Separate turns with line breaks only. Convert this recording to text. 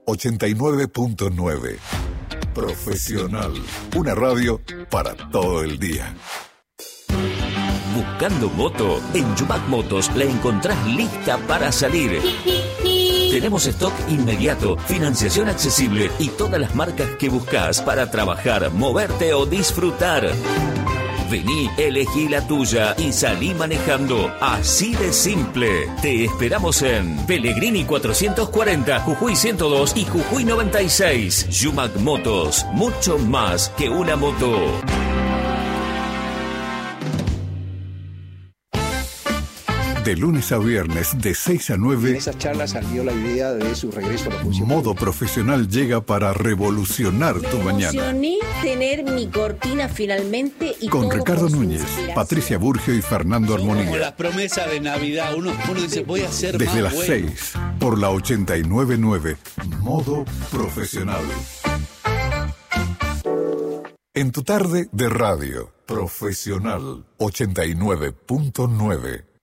89.9. Profesional. Una radio para todo el día.
Buscando moto, en Yumac Motos la encontrás lista para salir. Tenemos stock inmediato, financiación accesible y todas las marcas que buscas para trabajar, moverte o disfrutar. Vení, elegí la tuya y salí manejando. Así de simple. Te esperamos en Pellegrini 440, Jujuy 102 y Jujuy 96. Yumac Motos, mucho más que una moto.
De lunes a viernes, de 6 a 9.
En esas charlas salió la idea de su regreso a la función.
Modo Profesional llega para revolucionar tu mañana.
Me emocioné tener mi cortina finalmente. Y
con
todo
Ricardo
por su
Núñez,
inspiración.
Patricia Burgio y Fernando Armonía.
Como las promesas de Navidad. Uno dice, voy a ser
Desde
más
las
bueno.
6, por la 89.9. Modo Profesional. En tu tarde de radio. Profesional 89.9.